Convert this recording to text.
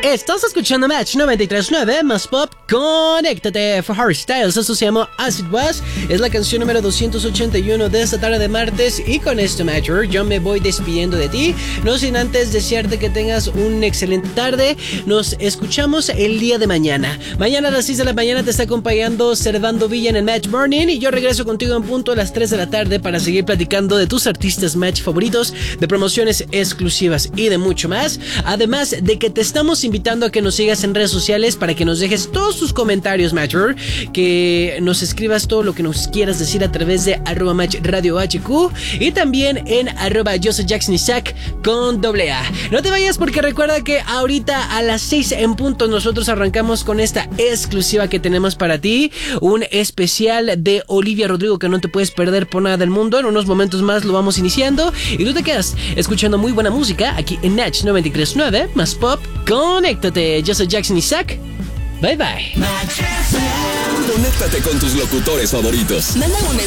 Estás escuchando Match 93.9 más pop. Conéctate for Harry Styles. Esto se llama As It Was. Es la canción número 281 de esta tarde de martes. Y con esto, Matcher, yo me voy despidiendo de ti. No sin antes desearte que tengas una excelente tarde. Nos escuchamos el día de mañana. Mañana a las 6 de la mañana te está acompañando Servando Villa en el Match Morning. Y yo regreso contigo en punto a las 3 de la tarde para seguir platicando de tus artistas Match favoritos, de promociones exclusivas y de mucho más. Además de que te estamos invitando a que nos sigas en redes sociales para que nos dejes todos tus comentarios, Matcher, que nos escribas todo lo que nos quieras decir a través de @MatchRadioHQ y también en @JoseJacksonIsaac con AA. No te vayas porque recuerda que ahorita a las 6 en punto nosotros arrancamos con esta exclusiva que tenemos para ti, un especial de Olivia Rodrigo que no te puedes perder por nada del mundo. En unos momentos más lo vamos iniciando y tú te quedas escuchando muy buena música aquí en Match 93.9 más pop. Conéctate, yo soy Jackson Isaac. Bye bye. Conéctate con tus locutores favoritos. Manda un